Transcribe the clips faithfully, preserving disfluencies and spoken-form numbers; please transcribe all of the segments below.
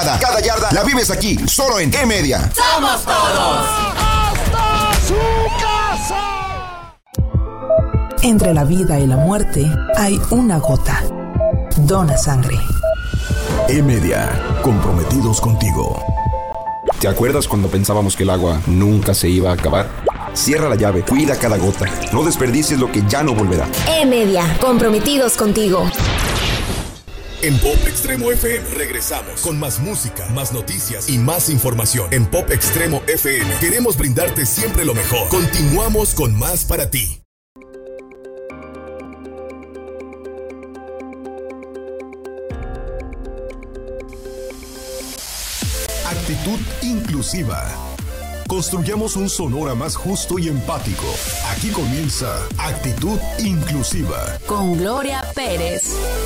Cada yarda la vives aquí, solo en E-Media. ¡Somos todos! ¡Hasta su casa! Entre la vida y la muerte hay una gota. Dona sangre. E-Media, comprometidos contigo. ¿Te acuerdas cuando pensábamos que el agua nunca se iba a acabar? Cierra la llave, cuida cada gota. No desperdicies lo que ya no volverá. E-Media, comprometidos contigo. En Pop Extremo F M regresamos con más música, más noticias y más información. En Pop Extremo F M queremos brindarte siempre lo mejor. Continuamos con más para ti. Actitud inclusiva. Construyamos un Sonora más justo y empático. Aquí comienza Actitud Inclusiva. Con Gloria Pérez.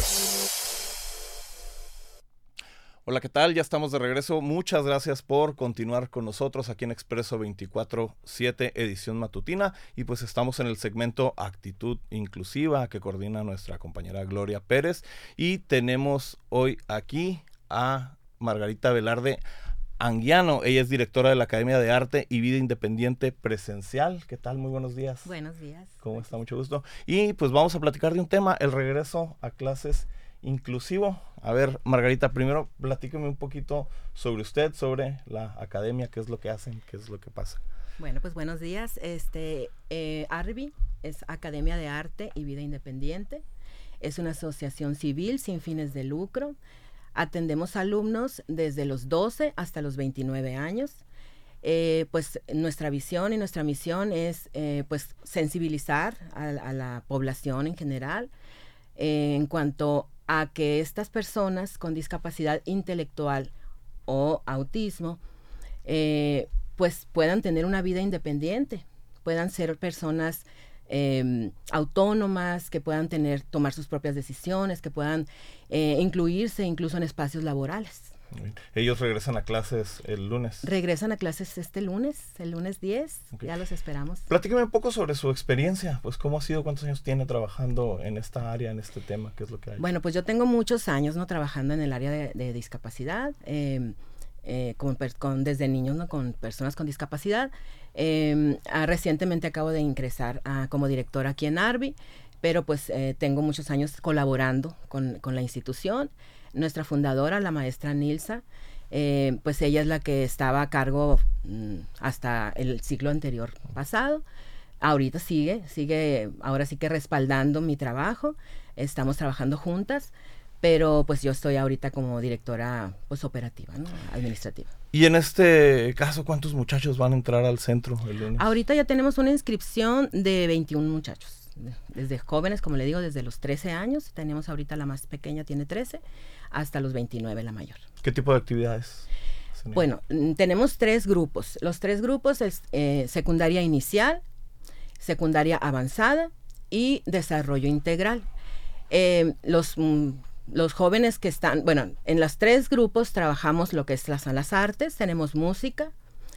Hola, ¿qué tal? Ya estamos de regreso. Muchas gracias por continuar con nosotros aquí en Expreso veinticuatro siete, edición matutina. Y pues estamos en el segmento Actitud Inclusiva que coordina nuestra compañera Gloria Pérez. Y tenemos hoy aquí a Margarita Velarde Anguiano. Ella es directora de la Academia de Arte y Vida Independiente Presencial. ¿Qué tal? Muy buenos días. Buenos días. ¿Cómo está? Mucho gusto. Y pues vamos a platicar de un tema, el regreso a clases inclusivo. A ver, Margarita, primero platíqueme un poquito sobre usted, sobre la academia, qué es lo que hacen, qué es lo que pasa. Bueno, pues buenos días. Este, eh, ARVI es Academia de Arte y Vida Independiente. Es una asociación civil sin fines de lucro. Atendemos alumnos desde los doce hasta los veintinueve años. Eh, pues nuestra visión y nuestra misión es eh, pues sensibilizar a, a la población en general eh, en cuanto a que estas personas con discapacidad intelectual o autismo eh, pues puedan tener una vida independiente, puedan ser personas eh, autónomas, que puedan tener, tomar sus propias decisiones, que puedan eh, incluirse incluso en espacios laborales. Ellos regresan a clases el lunes. Regresan a clases este lunes, el lunes diez, okay. Ya los esperamos. Platíqueme un poco sobre su experiencia, pues cómo ha sido, cuántos años tiene trabajando en esta área, en este tema, qué es lo que hay. Bueno, pues yo tengo muchos años, ¿no?, trabajando en el área de, de discapacidad, eh, eh, con, con, desde niños, ¿no?, con personas con discapacidad. Eh, ah, recientemente acabo de ingresar a, como directora aquí en ARVI, pero pues eh, tengo muchos años colaborando con, con la institución. Nuestra fundadora, la maestra Nilsa, eh, pues ella es la que estaba a cargo mmm, hasta el ciclo anterior pasado. Ahorita sigue, sigue, ahora sí que respaldando mi trabajo. Estamos trabajando juntas, pero pues yo estoy ahorita como directora pues operativa, ¿no?, administrativa. Y en este caso, ¿cuántos muchachos van a entrar al centro el lunes? Ahorita ya tenemos una inscripción de veintiún muchachos. Desde jóvenes, como le digo, desde los trece años, tenemos ahorita la más pequeña, tiene trece, hasta los veintinueve la mayor. ¿Qué tipo de actividades? Bueno, tenemos tres grupos. Los tres grupos es eh, secundaria inicial, secundaria avanzada y desarrollo integral. Eh, los, mm, los jóvenes que están, bueno, en los tres grupos trabajamos lo que es las, las artes, tenemos música,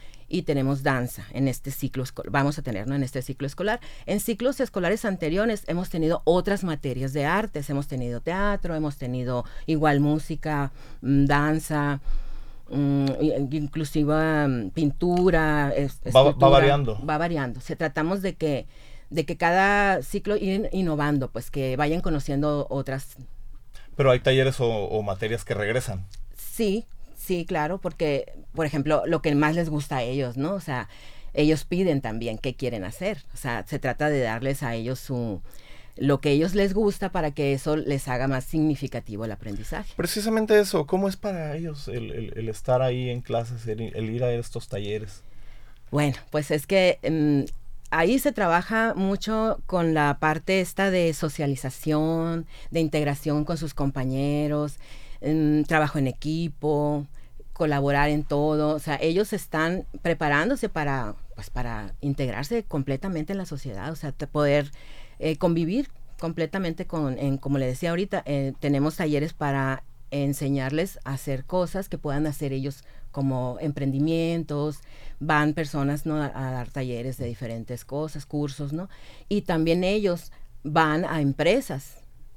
y tenemos danza en este ciclo escolar, vamos a tener, ¿no?, en este ciclo escolar. En ciclos escolares anteriores hemos tenido otras materias de artes, hemos tenido teatro, hemos tenido igual música, mmm, danza, mmm, inclusive um, pintura, es, va, va variando. Va variando. Se tratamos de que, de que cada ciclo ir innovando, pues que vayan conociendo otras. Pero hay talleres o, o materias que regresan. Sí. Sí, claro, porque, por ejemplo, lo que más les gusta a ellos, ¿no? O sea, ellos piden también qué quieren hacer. O sea, se trata de darles a ellos su, lo que a ellos les gusta para que eso les haga más significativo el aprendizaje. Precisamente eso, ¿cómo es para ellos el, el, el estar ahí en clases, el, el ir a estos talleres? Bueno, pues es que um, ahí se trabaja mucho con la parte esta de socialización, de integración con sus compañeros, um, trabajo en equipo, colaborar en todo. O sea, ellos están preparándose para, pues, para integrarse completamente en la sociedad, o sea, poder eh, convivir completamente con, en, como le decía ahorita, eh, tenemos talleres para enseñarles a hacer cosas que puedan hacer ellos como emprendimientos, van personas, ¿no?, a, a dar talleres de diferentes cosas, cursos, ¿no? Y también ellos van a empresas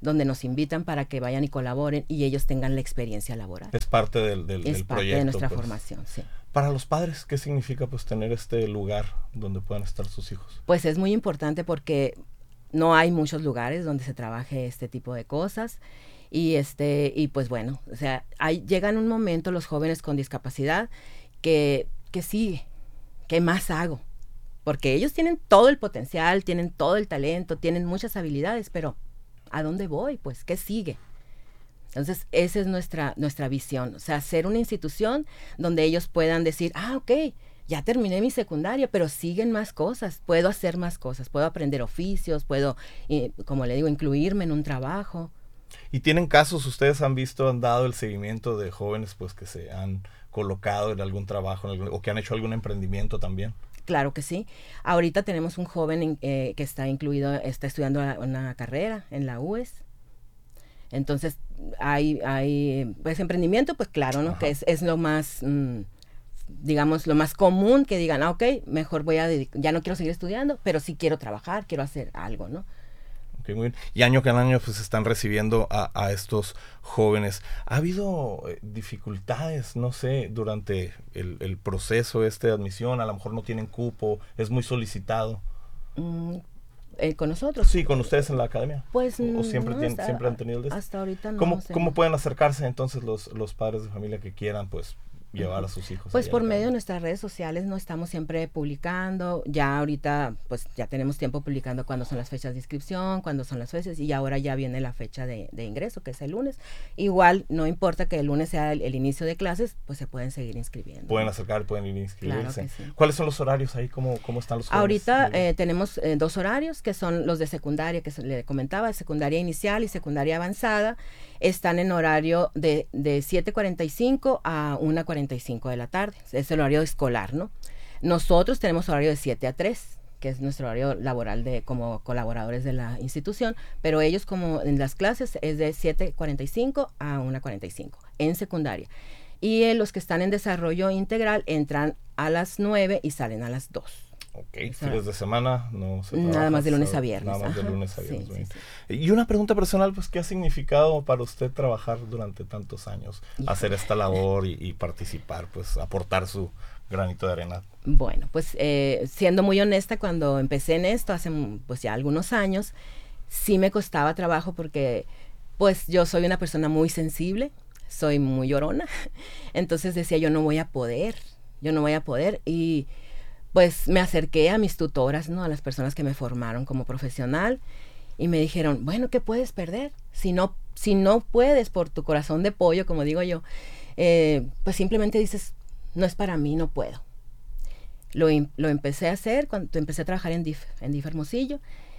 donde nos invitan para que vayan y colaboren y ellos tengan la experiencia laboral. Es parte del, del, es del parte proyecto. de nuestra pues. formación, sí. Para los padres, ¿qué significa pues tener este lugar donde puedan estar sus hijos? Pues es muy importante porque no hay muchos lugares donde se trabaje este tipo de cosas y este y pues bueno, o sea, hay, llegan un momento los jóvenes con discapacidad que, que sigue, ¿qué más hago? Porque ellos tienen todo el potencial, tienen todo el talento, tienen muchas habilidades, pero ¿a dónde voy? Pues, ¿qué sigue? Entonces, esa es nuestra, nuestra visión, o sea, ser una institución donde ellos puedan decir, ah, ok, ya terminé mi secundaria, pero siguen más cosas, puedo hacer más cosas, puedo aprender oficios, puedo, eh, como le digo, incluirme en un trabajo. ¿Y tienen casos, ustedes han visto, han dado el seguimiento de jóvenes pues que se han colocado en algún trabajo en algún, o que han hecho algún emprendimiento también? Claro que sí. Ahorita tenemos un joven eh, que está incluido, está estudiando una carrera en la U E S. Entonces, hay, hay pues emprendimiento, pues claro, ¿no? Ajá. Que es, es lo más, mmm, digamos, lo más común que digan, ah, ok, mejor voy a dedicar, ya no quiero seguir estudiando, pero sí quiero trabajar, quiero hacer algo, ¿no? Okay, muy bien. Y año con año pues están recibiendo a, a estos jóvenes. ¿Ha habido eh, dificultades, no sé, durante el, el proceso este de admisión? A lo mejor no tienen cupo, es muy solicitado. Mm, eh, ¿Con nosotros? Sí, con ustedes en la academia. Pues ¿O, o siempre, no, tienen, hasta, siempre han tenido el de hasta ahorita no. ¿Cómo, no sé. ¿Cómo pueden acercarse entonces los, los padres de familia que quieran pues llevar a sus hijos? Pues por medio de nuestras redes sociales no estamos siempre publicando, ya ahorita pues ya tenemos tiempo publicando cuándo son las fechas de inscripción, cuándo son las fechas y ahora ya viene la fecha de, de ingreso que es el lunes. Igual no importa que el lunes sea el, el inicio de clases, pues se pueden seguir inscribiendo. Pueden acercar, pueden ir a inscribirse. Claro que sí. ¿Cuáles son los horarios ahí? ¿Cómo, cómo están los jóvenes? Ahorita eh, tenemos eh, dos horarios que son los de secundaria que se le comentaba, secundaria inicial y secundaria avanzada. Están en horario de, de siete cuarenta y cinco a una cuarenta y cinco de la tarde. Es el horario escolar, ¿no? Nosotros tenemos horario de siete a tres, que es nuestro horario laboral de como colaboradores de la institución, pero ellos como en las clases es de siete cuarenta y cinco a una cuarenta y cinco en secundaria. Y eh, los que están en desarrollo integral entran a las nueve y salen a las dos. Ok, o sea, fines de semana no se trabaja. Nada más de lunes a viernes. Nada más Ajá. de lunes a viernes. Sí, sí, sí. Y una pregunta personal, pues, ¿qué ha significado para usted trabajar durante tantos años? Híjole. Hacer esta labor y, y participar, pues, aportar su granito de arena. Bueno, pues, eh, siendo muy honesta, cuando empecé en esto, hace, pues, ya algunos años, sí me costaba trabajo porque, pues, yo soy una persona muy sensible, soy muy llorona, entonces decía, yo no voy a poder, yo no voy a poder, y pues me acerqué a mis tutoras, ¿no? A las personas que me formaron como profesional y me dijeron, bueno, ¿qué puedes perder? Si no, si no puedes por tu corazón de pollo, como digo yo, eh, pues simplemente dices, no es para mí, no puedo. Lo, lo empecé a hacer cuando empecé a trabajar en D I F, en D I F Hermosillo,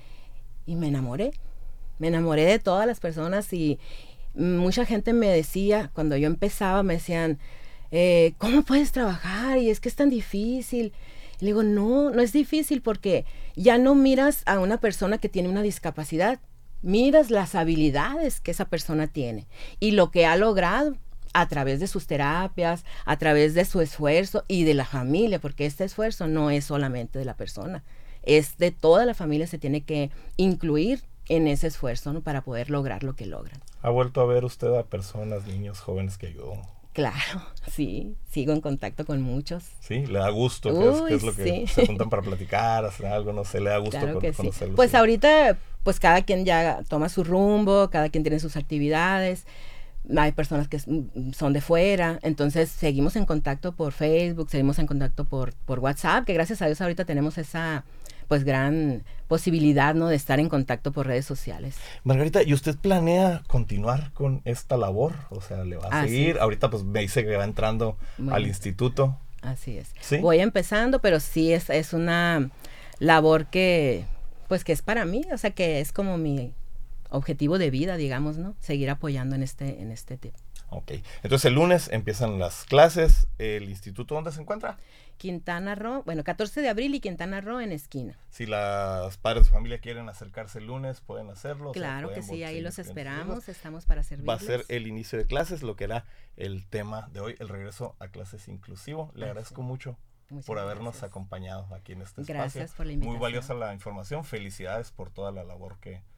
y me enamoré. Me enamoré de todas las personas y mucha gente me decía, cuando yo empezaba, me decían, eh, ¿cómo puedes trabajar? Y es que es tan difícil. Le digo, no, no es difícil porque ya no miras a una persona que tiene una discapacidad, miras las habilidades que esa persona tiene y lo que ha logrado a través de sus terapias, a través de su esfuerzo y de la familia, porque este esfuerzo no es solamente de la persona, es de toda la familia, se tiene que incluir en ese esfuerzo, ¿no? Para poder lograr lo que logran. ¿Ha vuelto a ver usted a personas, niños, jóvenes que ayudó? Claro, sí, sigo en contacto con muchos. Sí, le da gusto, Uy, que es, que es lo que sí. se juntan para platicar, hacer algo, no sé, le da gusto Claro con, que sí. conocerlos. Pues sí. ahorita, pues cada quien ya toma su rumbo, cada quien tiene sus actividades, hay personas que son de fuera, entonces seguimos en contacto por Facebook, seguimos en contacto por, por WhatsApp, que gracias a Dios ahorita tenemos esa pues gran posibilidad, ¿no? De estar en contacto por redes sociales. Margarita, ¿y usted planea continuar con esta labor? O sea, ¿le va a Así seguir? es. Ahorita pues me dice que va entrando Bueno. al instituto. Así es. ¿Sí? Voy empezando, pero sí es, es una labor que, pues que es para mí, o sea que es como mi objetivo de vida, digamos, ¿no? Seguir apoyando en este, en este tipo. Ok. Entonces el lunes empiezan las clases. ¿El instituto dónde se encuentra? Quintana Roo, bueno, catorce de abril y Quintana Roo en esquina. Si las padres de familia quieren acercarse el lunes, pueden hacerlo. Claro o sea, que pueden sí, ahí los seguir esperamos, estamos para servirles. Va a ser el inicio de clases, lo que era el tema de hoy, el regreso a clases inclusivo. Le agradezco mucho Muchas por habernos gracias. acompañado aquí en este Gracias espacio. por la invitación. Muy valiosa la información. Felicidades por toda la labor que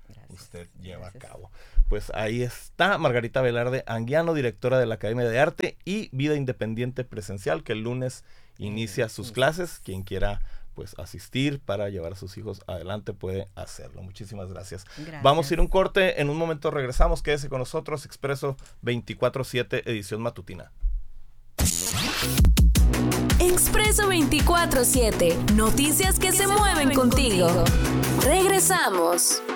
Gracias. usted lleva Gracias. a cabo. Pues ahí está Margarita Velarde Anguiano, directora de la Academia de Arte y Vida Independiente Presencial, que el lunes inicia sus clases. Quien quiera pues asistir para llevar a sus hijos adelante puede hacerlo. Muchísimas gracias. Gracias. Vamos a ir un corte, en un momento regresamos. Quédese con nosotros, Expreso veinticuatro siete, edición matutina. Expreso veinticuatro siete. Noticias que, que se, se mueven, mueven contigo. contigo. Regresamos.